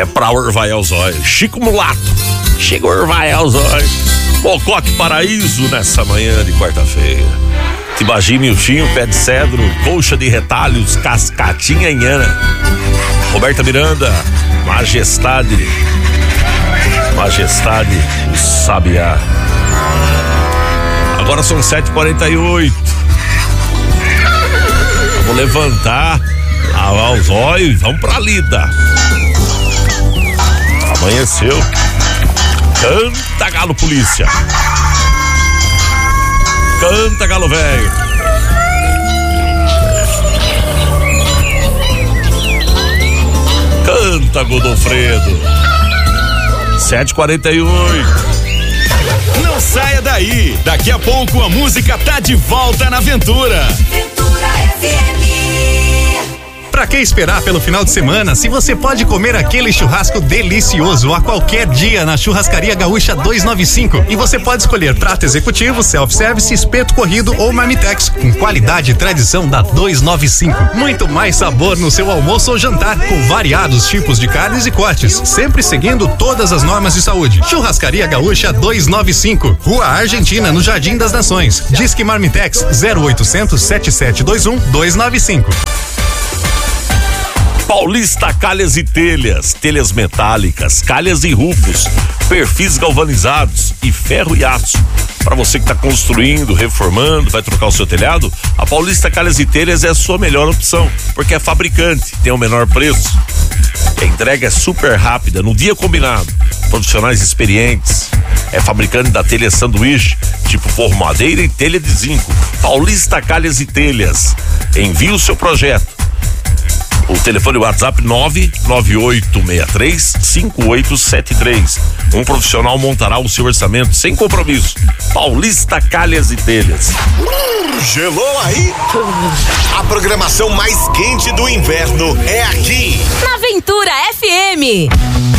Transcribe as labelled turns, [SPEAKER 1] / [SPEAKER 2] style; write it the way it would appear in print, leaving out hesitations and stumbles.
[SPEAKER 1] É pra orvalhar os olhos. Chico Mulato. Chega a orvalhar os olhos. Mocoque Paraíso nessa manhã de quarta-feira. Tibagi, miltinho, pé de cedro, colcha de retalhos, cascatinha inhana. Roberta Miranda, Majestade, o Sabiá. Agora são 7h48. Vamos levantar, lavar os olhos, vamos pra lida. Amanheceu. Canta, galo polícia. Canta, galo velho. Canta, Godofredo. 7h48.
[SPEAKER 2] Não saia daí. Daqui a pouco a música tá de volta na Aventura.
[SPEAKER 3] Aventura FM.
[SPEAKER 4] Pra que esperar pelo final de semana se você pode comer aquele churrasco delicioso a qualquer dia na Churrascaria Gaúcha 295? E você pode escolher prato executivo, self-service, espeto corrido ou marmitex, com qualidade e tradição da 295. Muito mais sabor no seu almoço ou jantar, com variados tipos de carnes e cortes, sempre seguindo todas as normas de saúde. Churrascaria Gaúcha 295, Rua Argentina, no Jardim das Nações. Disque Marmitex 0800 7721 295.
[SPEAKER 1] Paulista Calhas e Telhas, telhas metálicas, calhas e rufos, perfis galvanizados e ferro e aço. Para você que está construindo, reformando, vai trocar o seu telhado, a Paulista Calhas e Telhas é a sua melhor opção, porque é fabricante, tem o menor preço. A entrega é super rápida, no dia combinado. Profissionais experientes. É fabricante da telha sanduíche, tipo forro madeira e telha de zinco. Paulista Calhas e Telhas. Envie o seu projeto. O telefone WhatsApp 998635873. Um profissional montará o seu orçamento sem compromisso. Paulista Calhas e Telhas.
[SPEAKER 5] Gelou aí? A programação mais quente do inverno é aqui.
[SPEAKER 3] Na Aventura FM.